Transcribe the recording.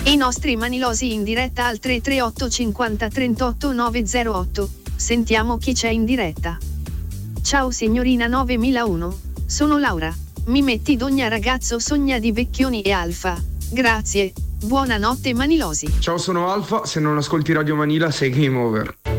E i nostri manilosi in diretta al 338 50 38 908. Sentiamo chi c'è in diretta. Ciao signorina 9001, sono Laura. Mi metti d'ogna ragazzo sogna di vecchioni e Alfa. Grazie, buonanotte manilosi. Ciao, sono Alfa, se non ascolti Radio Manila sei game over.